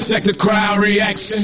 Check the crowd reaction.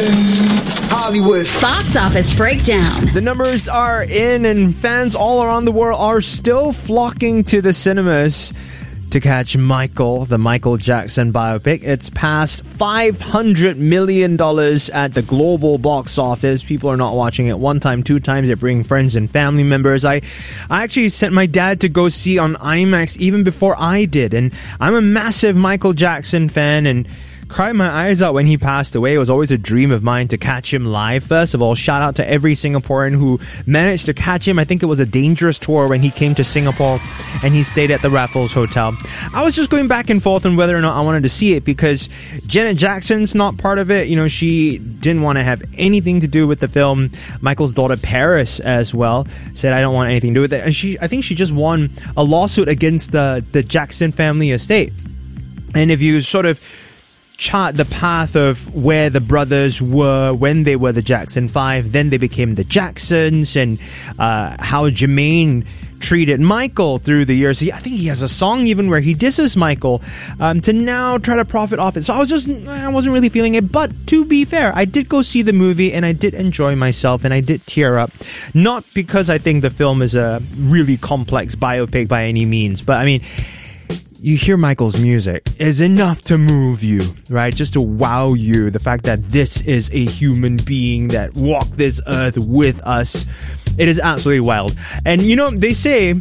Hollywood. Box office breakdown. The numbers are in, and fans all around the world are still flocking to the cinemas to catch Michael, the Michael Jackson biopic. It's past $500 million at the global box office. People are not watching it one time, two times. They're bringing friends and family members. I actually sent my dad to go see on IMAX even before I did. And I'm a massive Michael Jackson fan, and cried my eyes out when he passed away. It was always a dream of mine to catch him live. First of all, shout out to every Singaporean who managed to catch him. I think it was a dangerous tour when he came to Singapore and he stayed at the Raffles Hotel. I was just going back and forth on whether or not I wanted to see it because Janet Jackson's not part of it. You know, she didn't want to have anything to do with the film. Michael's daughter Paris as well said, I don't want anything to do with it. And I think she just won a lawsuit against the Jackson family estate. And if you sort of chart the path of where the brothers were when they were the Jackson 5, then they became the Jacksons, and how Jermaine treated Michael through the years. I think he has a song even where he disses Michael to now try to profit off it. So I wasn't really feeling it. But to be fair, I did go see the movie and I did enjoy myself and I did tear up. Not because I think the film is a really complex biopic by any means, but I mean, you hear Michael's music is enough to move you, right? Just to wow you. The fact that this is a human being that walked this earth with us. It is absolutely wild. And you know, they say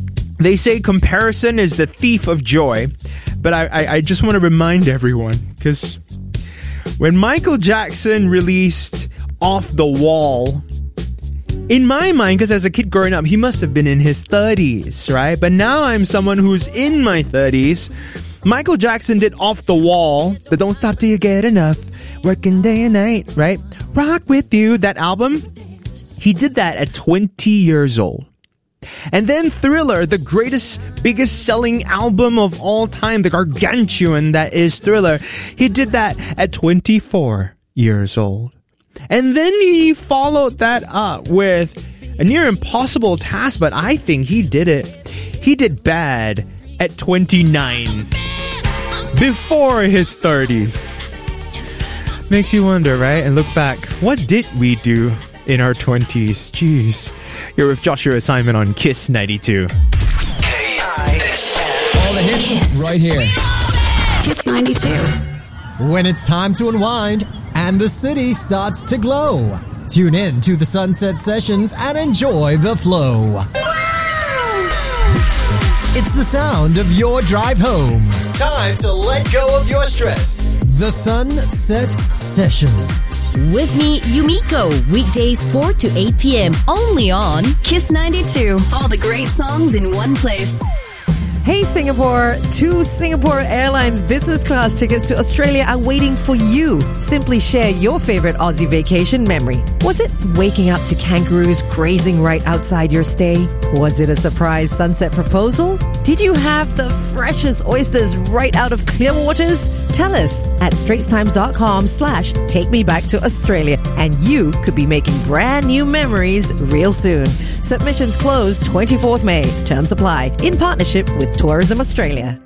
comparison is the thief of joy. But I just want to remind everyone, because when Michael Jackson released Off the Wall, in my mind, because as a kid growing up, he must have been in his 30s, right? But now I'm someone who's in my 30s. Michael Jackson did Off the Wall, the Don't Stop Till You Get Enough, Working Day and Night, right? Rock With You, that album. He did that at 20 years old. And then Thriller, the biggest selling album of all time, the gargantuan that is Thriller. He did that at 24 years old. And then he followed that up with a near impossible task, but I think he did it. He did Bad at 29, before his 30s. Makes you wonder, right? And look back, what did we do in our 20s? Jeez. You're with Joshua Simon on Kiss 92. KISS. All the hits Kiss. Right here. Kiss 92. When it's time to unwind and the city starts to glow, tune in to the Sunset Sessions and enjoy the flow. It's the sound of your drive home. Time to let go of your stress. The Sunset Sessions. With me, Yumiko, weekdays 4 to 8 p.m. only on Kiss 92. All the great songs in one place. Hey Singapore, 2 Singapore Airlines business class tickets to Australia are waiting for you. Simply share your favorite Aussie vacation memory. Was it waking up to kangaroos grazing right outside your stay? Was it a surprise sunset proposal? Did you have the freshest oysters right out of Clearwaters? Tell us at straitstimes.com/takemebacktoaustralia and you could be making brand new memories real soon. Submissions close 24th May. Terms apply in partnership with Tourism Australia.